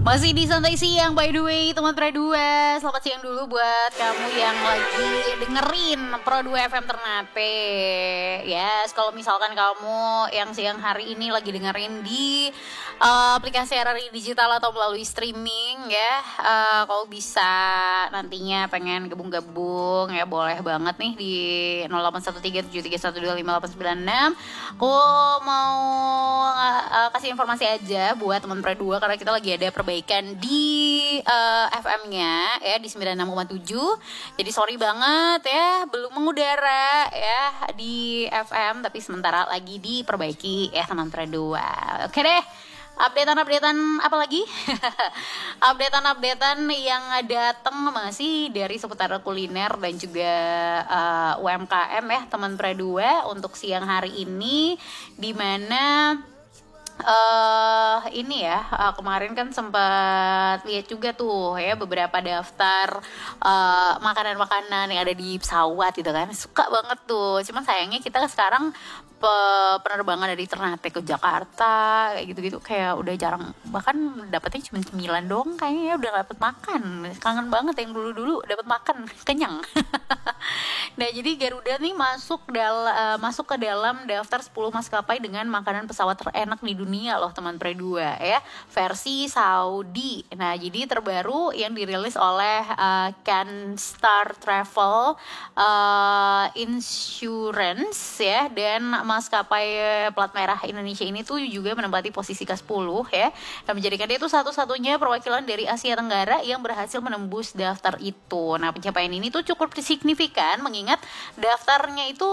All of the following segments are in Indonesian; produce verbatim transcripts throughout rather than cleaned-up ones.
Masih di Santai Siang by the way teman Pro dua. Selamat siang dulu buat kamu yang lagi dengerin Pro dua F M Ternate. Yes, kalau misalkan kamu yang siang hari ini lagi dengerin di uh, aplikasi R R I Digital atau melalui streaming ya, uh, kalau bisa nantinya pengen gabung-gabung ya boleh banget nih di nol delapan satu tiga tujuh tiga satu dua lima delapan sembilan enam. Aku mau uh, kasih informasi aja buat teman Pro dua karena kita lagi ada perbaikan di uh, F M-nya ya di sembilan puluh enam koma tujuh. Jadi sorry banget ya belum mengudara ya di F M, tapi sementara lagi diperbaiki ya teman Pro dua. Oke deh. Updatean-updatean apa lagi? Updatean-updatean yang datang masih dari seputar kuliner dan juga uh, U M K M ya teman Pro dua untuk siang hari ini, di mana Uh, ini ya uh, kemarin kan sempat lihat juga tuh ya beberapa daftar uh, makanan-makanan yang ada di pesawat gitu kan, suka banget tuh. Cuman sayangnya kita sekarang pe- penerbangan dari Ternate ke Jakarta kayak gitu-gitu kayak udah jarang, bahkan dapetnya cuma cemilan doang kayaknya ya, udah gak dapet makan. Kangen banget yang dulu-dulu dapat makan kenyang. Nah jadi Garuda nih masuk dal uh, masuk ke dalam daftar sepuluh maskapai dengan makanan pesawat terenak di dunia loh teman Pre dua ya, versi Saudi. Nah jadi terbaru yang dirilis oleh uh, Canstar Travel uh, Insurance ya, dan maskapai plat merah Indonesia ini tuh juga menempati posisi ke sepuluh ya, dan menjadikan dia itu satu-satunya perwakilan dari Asia Tenggara yang berhasil menembus daftar itu. Nah pencapaian ini tuh cukup signifikan mengingat Ingat daftarnya itu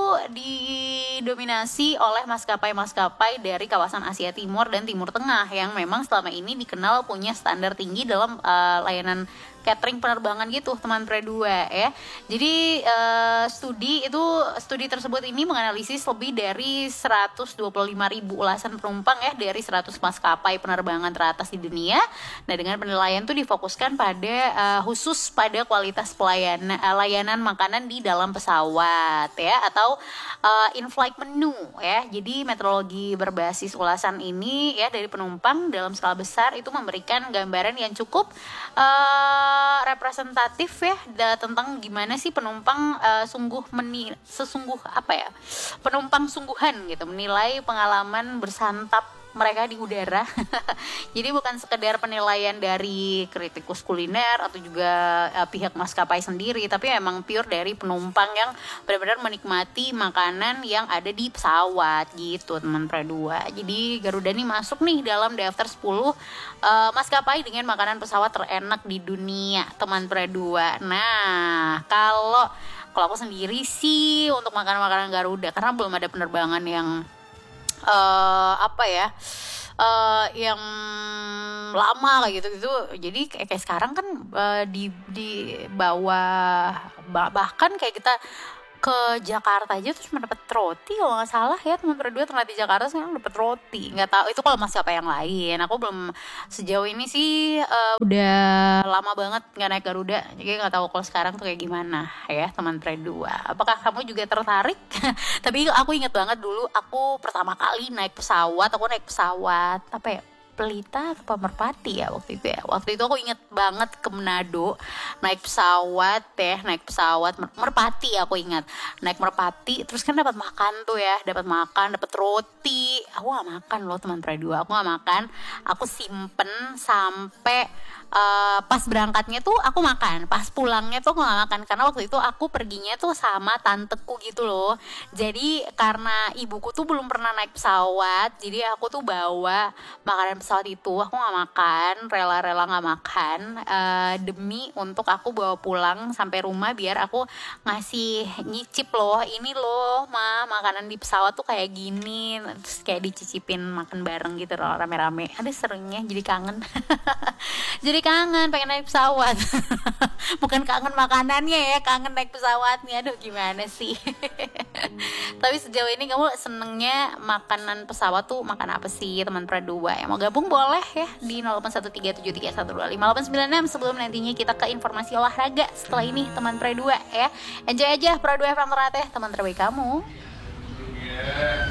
didominasi oleh maskapai-maskapai dari kawasan Asia Timur dan Timur Tengah yang memang selama ini dikenal punya standar tinggi dalam uh, layanan catering penerbangan gitu teman Pre dua ya. Jadi uh, studi itu studi tersebut ini menganalisis lebih dari seratus dua puluh lima ribu ulasan penumpang ya dari seratus maskapai penerbangan teratas di dunia. Nah dengan penilaian itu difokuskan pada uh, khusus pada kualitas pelayanan uh, layanan makanan di dalam pesawat ya, atau uh, in-flight menu ya. Jadi metodologi berbasis ulasan ini ya dari penumpang dalam skala besar itu memberikan gambaran yang cukup uh, representatif ya da, tentang gimana sih penumpang uh, sungguh meni sesungguh apa ya penumpang sungguhan gitu menilai pengalaman bersantap mereka di udara. Jadi bukan sekedar penilaian dari kritikus kuliner atau juga uh, pihak maskapai sendiri, tapi emang pure dari penumpang yang benar-benar menikmati makanan yang ada di pesawat gitu teman Pre dua. Jadi Garuda nih masuk nih dalam daftar sepuluh uh, maskapai dengan makanan pesawat terenak di dunia teman Pre dua. Nah kalau kalau aku sendiri sih untuk makanan-makanan Garuda, karena belum ada penerbangan yang Uh, apa ya uh, yang lama kayak gitu gitu, jadi kayak, kayak sekarang kan uh, di di bawah bahkan kayak kita ke Jakarta aja tuh cuma dapat roti kalau nggak salah ya teman berdua. Ternyata di Jakarta sekarang dapat roti, nggak tahu itu kalau masih apa yang lain. Aku belum sejauh ini sih uh, udah lama banget nggak naik Garuda, jadi nggak tahu kalau sekarang tuh kayak gimana ya teman Pre dua. Apakah kamu juga tertarik? Tapi aku ingat banget dulu aku pertama kali naik pesawat, aku naik pesawat apa ya, Pelita atau Merpati ya waktu itu ya. Waktu itu aku inget banget ke Manado naik pesawat ya, naik pesawat Merpati aku ingat. Naik Merpati terus kan dapat makan tuh ya, dapat makan, dapat roti. Aku gak makan loh teman Pre dua, aku gak makan. Aku simpen sampai uh, pas berangkatnya tuh aku makan, pas pulangnya tuh aku gak makan karena waktu itu aku perginya tuh sama tanteku gitu loh. Jadi karena ibuku tuh belum pernah naik pesawat, jadi aku tuh bawa makanan pesawat itu, aku gak makan, rela-rela gak makan uh, demi untuk aku bawa pulang sampai rumah biar aku ngasih nyicip loh, ini loh ma makanan di pesawat tuh kayak gini, terus kayak dicicipin makan bareng gitu loh rame-rame. Ada serunya, jadi kangen. Jadi kangen pengen naik pesawat. Bukan kangen makanannya ya, kangen naik pesawatnya. Aduh gimana sih. Tapi sejauh ini kamu senengnya makanan pesawat tuh makan apa sih teman Pre dua? Yang mau gabung boleh ya di nol delapan satu tiga tujuh tiga satu dua lima delapan sembilan enam sebelum nantinya kita ke informasi olahraga setelah ini teman Pre dua ya. Enjoy aja Pre dua F M Ternate, teman terbaik kamu.